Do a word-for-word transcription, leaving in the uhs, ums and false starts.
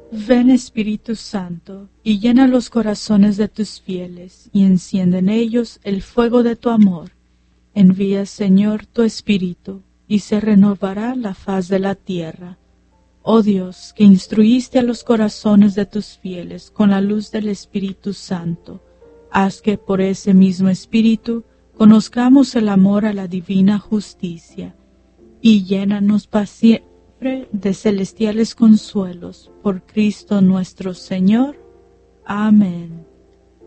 Ven Espíritu Santo, y llena los corazones de tus fieles, y enciende en ellos el fuego de tu amor. Envía, Señor, tu Espíritu, y se renovará la faz de la tierra. Oh Dios, que instruiste a los corazones de tus fieles con la luz del Espíritu Santo, haz que por ese mismo Espíritu conozcamos el amor a la divina justicia, y llénanos para siempre de celestiales consuelos, por Cristo nuestro Señor. Amén.